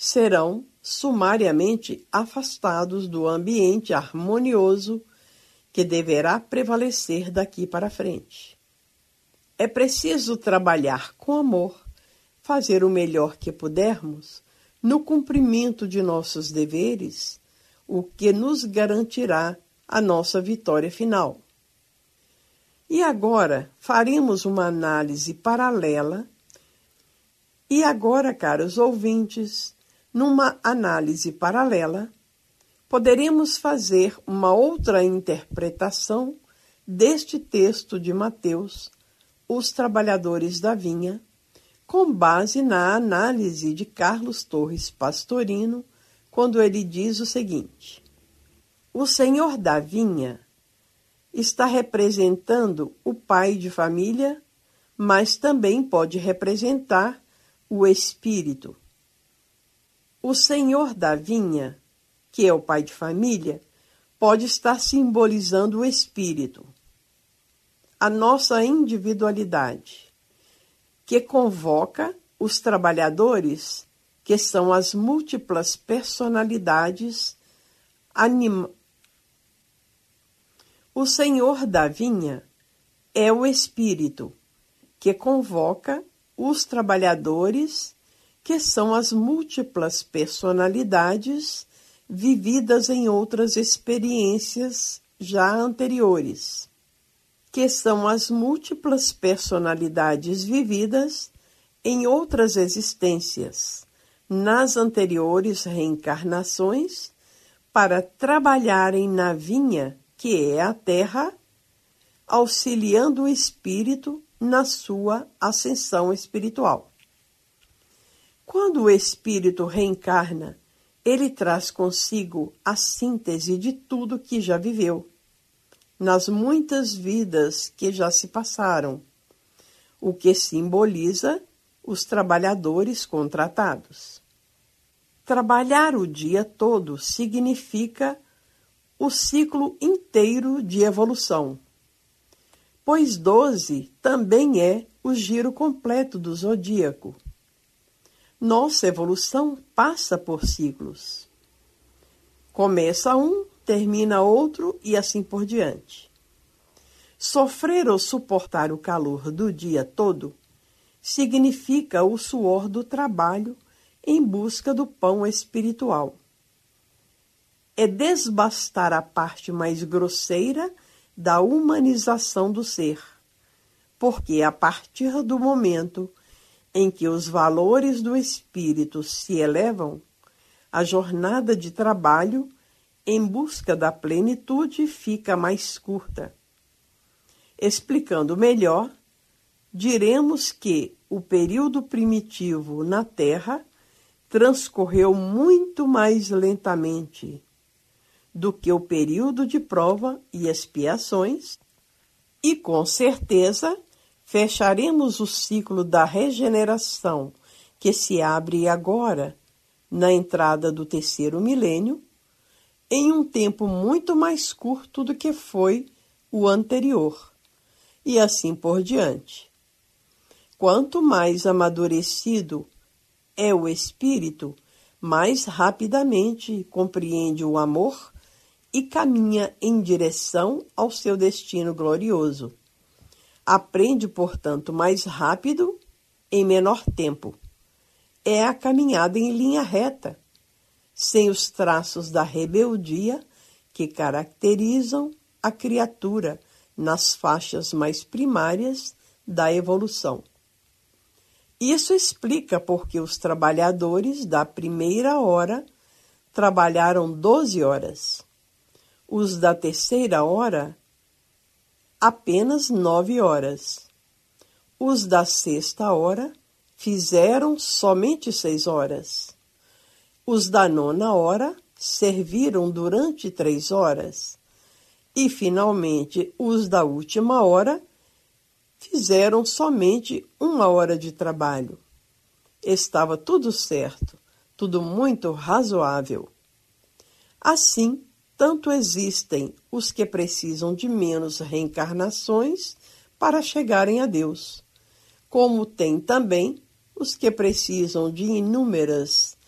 serão sumariamente afastados do ambiente harmonioso que deverá prevalecer daqui para frente. É preciso trabalhar com amor, fazer o melhor que pudermos no cumprimento de nossos deveres, o que nos garantirá a nossa vitória final. E agora faremos uma análise paralela. E agora, caros ouvintes, numa análise paralela, poderemos fazer uma outra interpretação deste texto de Mateus, Os Trabalhadores da Vinha, com base na análise de Carlos Torres Pastorino, quando ele diz o seguinte: o senhor da vinha está representando o pai de família, mas também pode representar o espírito. O senhor da vinha, que é o pai de família, pode estar simbolizando o espírito, a nossa individualidade, que convoca os trabalhadores, que são as múltiplas personalidades O senhor da vinha é o espírito, que convoca os trabalhadores, que são as múltiplas personalidades vividas em outras experiências já anteriores, que são as múltiplas personalidades vividas em outras existências, nas anteriores reencarnações, para trabalharem na vinha, que é a terra, auxiliando o espírito na sua ascensão espiritual. Quando o espírito reencarna, ele traz consigo a síntese de tudo que já viveu, nas muitas vidas que já se passaram, o que simboliza os trabalhadores contratados. Trabalhar o dia todo significa o ciclo inteiro de evolução, pois 12 também é o giro completo do zodíaco. Nossa evolução passa por ciclos. Começa um, termina outro e assim por diante. Sofrer ou suportar o calor do dia todo significa o suor do trabalho em busca do pão espiritual. É desbastar a parte mais grosseira da humanização do ser, porque a partir do momento em que os valores do espírito se elevam, a jornada de trabalho em busca da plenitude fica mais curta. Explicando melhor, diremos que o período primitivo na Terra transcorreu muito mais lentamente do que o período de prova e expiações, e com certeza fecharemos o ciclo da regeneração que se abre agora, na entrada do 3º milênio, em um tempo muito mais curto do que foi o anterior, e assim por diante. Quanto mais amadurecido é o espírito, mais rapidamente compreende o amor e caminha em direção ao seu destino glorioso. Aprende, portanto, mais rápido, em menor tempo. É a caminhada em linha reta, sem os traços da rebeldia que caracterizam a criatura nas faixas mais primárias da evolução. Isso explica porque os trabalhadores da primeira hora trabalharam 12 horas. Os da terceira hora, apenas 9 horas. Os da sexta hora fizeram somente 6 horas. Os da 9ª hora serviram durante 3 horas. E, finalmente, os da última hora fizeram somente 1 hora de trabalho. Estava tudo certo, tudo muito razoável. Assim, tanto existem os que precisam de menos reencarnações para chegarem a Deus, como tem também os que precisam de inúmeras